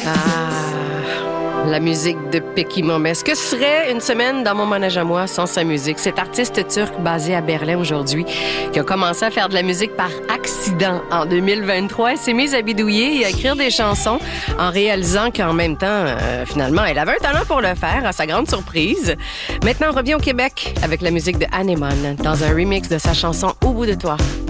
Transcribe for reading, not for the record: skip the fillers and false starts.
La musique de Peki Momes. Que serait une semaine dans mon manège à moi sans sa musique? Cet artiste turc basé à Berlin aujourd'hui, qui a commencé à faire de la musique par accident en 2023, elle s'est mise à bidouiller et à écrire des chansons en réalisant qu'en même temps, finalement, elle avait un talent pour le faire, à sa grande surprise. Maintenant, on revient au Québec avec la musique de Anémone dans un remix de sa chanson Au bout de toi.